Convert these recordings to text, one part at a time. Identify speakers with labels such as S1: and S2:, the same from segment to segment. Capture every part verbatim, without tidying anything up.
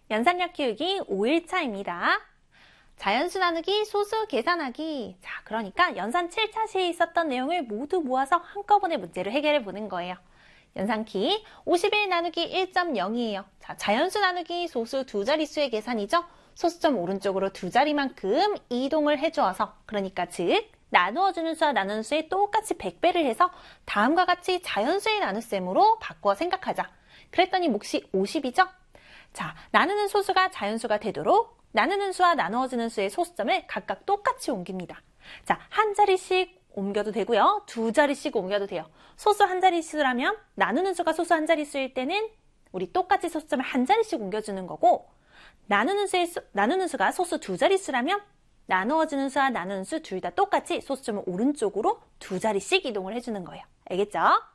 S1: 연산력 키우기 오 일차입니다. 자연수 나누기, 소수 계산하기. 자, 그러니까 연산 칠 차 시에 있었던 내용을 모두 모아서 한꺼번에 문제를 해결해 보는 거예요. 연산키 오십일 나누기 일 점 영이에요. 자, 자연수 나누기 소수 두 자릿수의 계산이죠. 소수점 오른쪽으로 두 자리만큼 이동을 해주어서, 그러니까 즉 나누어주는 수와 나누는 수에 똑같이 백 배를 해서 다음과 같이 자연수의 나눗셈으로 바꾸어 생각하자. 그랬더니 몫이 오십이죠. 자, 나누는 소수가 자연수가 되도록 나누는 수와 나누어주는 수의 소수점을 각각 똑같이 옮깁니다. 자, 한 자리씩 옮겨도 되고요. 두 자리씩 옮겨도 돼요. 소수 한 자릿수라면 나누는 수가 소수 한 자릿수일 때는 우리 똑같이 소수점을 한 자리씩 옮겨주는 거고, 나누는, 수의 수, 나누는 수가 소수 두 자릿수라면 나누어주는 수와 나누는 수 둘 다 똑같이 소수점을 오른쪽으로 두 자리씩 이동을 해주는 거예요. 알겠죠?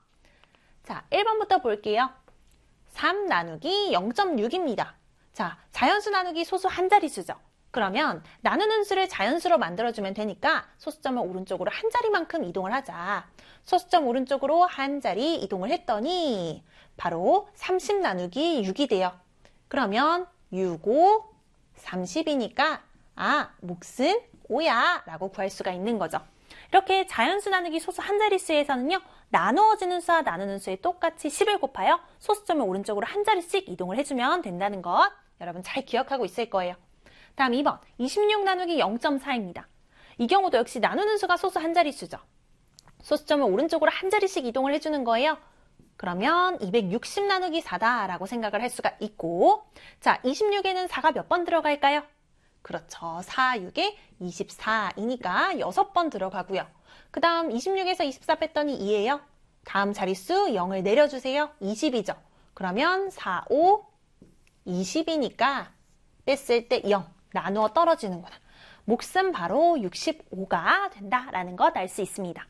S1: 자, 일 번부터 볼게요. 삼 나누기 영 점 육입니다. 자, 자연수 나누기 소수 한 자릿수죠. 그러면 나누는 수를 자연수로 만들어주면 되니까 소수점을 오른쪽으로 한 자리만큼 이동을 하자. 소수점 오른쪽으로 한 자리 이동을 했더니 바로 삼십 나누기 육이 돼요. 그러면 육, 오, 삼십이니까 아, 몫은 오야 라고 구할 수가 있는 거죠. 이렇게 자연수 나누기 소수 한 자릿수에서는요, 나누어지는 수와 나누는 수에 똑같이 십을 곱하여 소수점을 오른쪽으로 한 자리씩 이동을 해주면 된다는 것 여러분 잘 기억하고 있을 거예요. 다음 이 번 이십육 나누기 영 점 사입니다. 이 경우도 역시 나누는 수가 소수 한 자릿수죠. 소수점을 오른쪽으로 한 자리씩 이동을 해주는 거예요. 그러면 이백육십 나누기 사다 라고 생각을 할 수가 있고, 자, 이십육에는 사가 몇 번 들어갈까요? 그렇죠. 사, 육에 이십사이니까 여섯 번 들어가고요. 그 다음 이십육에서 이십사 뺐더니 이예요. 다음 자릿수 영을 내려주세요. 이십이죠. 그러면 사, 오, 이십이니까 뺐을 때 영, 나누어 떨어지는구나. 몫은 바로 육십오가 된다라는 것 알 수 있습니다.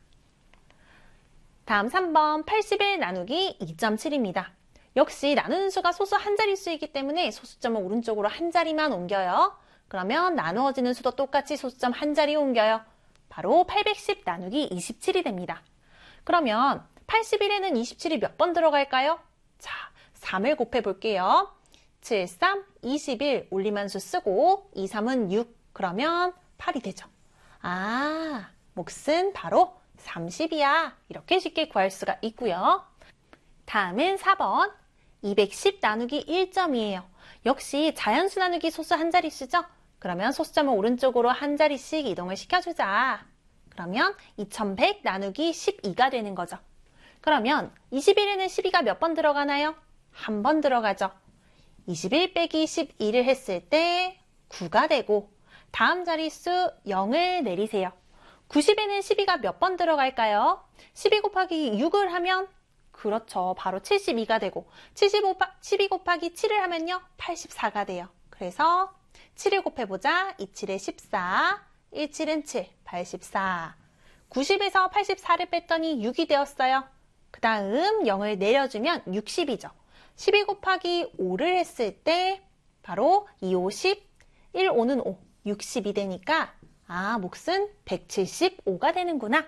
S1: 다음 삼 번 팔십일 나누기 이 점 칠입니다. 역시 나누는 수가 소수 한 자릿수이기 때문에 소수점을 오른쪽으로 한 자리만 옮겨요. 그러면 나누어지는 수도 똑같이 소수점 한 자리 옮겨요. 바로 팔백십 나누기 이십칠이 됩니다. 그러면 팔십일에는 이십칠이 몇 번 들어갈까요? 자, 삼을 곱해 볼게요. 칠, 삼, 이십일 올림한수 쓰고 이, 삼은 육, 그러면 팔이 되죠. 아, 몫은 바로 삼십이야. 이렇게 쉽게 구할 수가 있고요. 다음은 사 번 이백십 나누기 일 점이에요. 역시 자연수 나누기 소수 한 자릿수죠? 그러면 소수점을 오른쪽으로 한 자리씩 이동을 시켜주자. 그러면 이천백 나누기 십이가 되는 거죠. 그러면 이십일에는 십이가 몇 번 들어가나요? 한 번 들어가죠. 이십일 빼기 십이를 했을 때 구가 되고, 다음 자릿수 영을 내리세요. 구십에는 십이가 몇 번 들어갈까요? 십이 곱하기 육을 하면 그렇죠. 바로 칠십이가 되고, 칠십이 곱하기 칠을 하면요 팔십사가 돼요. 그래서 칠을 곱해보자. 이칠에 십사, 일칠은 칠, 팔십사. 구십에서 팔십사를 뺐더니 육이 되었어요. 그 다음 영을 내려주면 육십이죠. 십이 곱하기 오를 했을 때 바로 이, 오, 십, 일, 오는 오, 육십이 되니까 아, 몫은 백칠십오가 되는구나.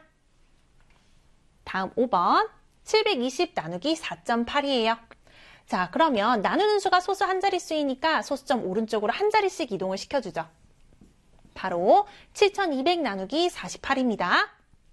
S1: 다음 오 번 칠백이십 나누기 사 점 팔이에요. 자, 그러면 나누는 수가 소수 한 자릿수이니까 소수점 오른쪽으로 한 자리씩 이동을 시켜주죠. 바로 칠천이백 나누기 사십팔입니다.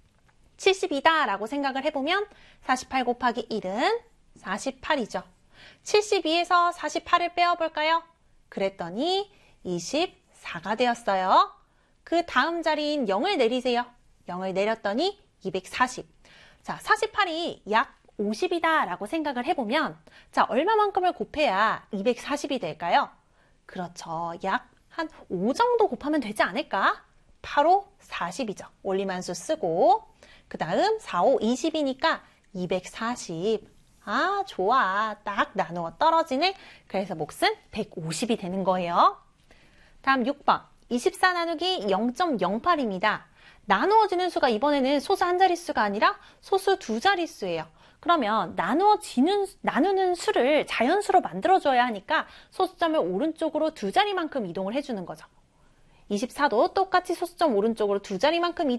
S1: 칠십이다 라고 생각을 해보면 사십팔 곱하기 일은 사십팔이죠. 칠십이에서 사십팔을 빼어볼까요? 그랬더니 이십사가 되었어요. 그 다음 자리인 영을 내리세요. 영을 내렸더니 이백사십. 자, 사십팔이 약 오십이다 라고 생각을 해보면, 자, 얼마만큼을 곱해야 이백사십이 될까요? 그렇죠. 약 한 오 정도 곱하면 되지 않을까? 바로 사십이죠. 올림한수 쓰고, 그 다음 사, 오, 이십이니까 이백사십. 아, 좋아. 딱 나누어 떨어지네. 그래서 몫은 백오십이 되는 거예요. 다음 육 번 이십사 나누기 영 점 영팔입니다. 나누어지는 수가 이번에는 소수 한 자릿수가 아니라 소수 두 자릿수예요. 그러면 나누어지는, 나누는 수를 자연수로 만들어줘야 하니까 소수점을 오른쪽으로 두 자리만큼 이동을 해주는 거죠. 이십사도 똑같이 소수점 오른쪽으로 두 자리만큼